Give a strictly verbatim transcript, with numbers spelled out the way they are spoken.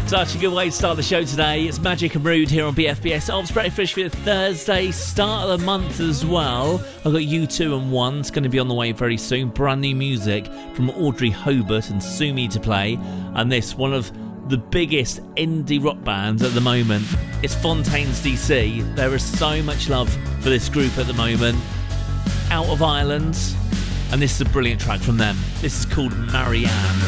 Such a good way to start the show today. It's Magic and Rude here on B F B S. Ops Breakfast for Thursday, start of the month as well. I've got U two and one. It's going to be on the way very soon. Brand new music from Audrey Hobart and Sumi to play. And this, one of the biggest indie rock bands at the moment. It's Fontaines D C. There is so much love for this group at the moment. Out of Ireland. And this is a brilliant track from them. This is called Marianne.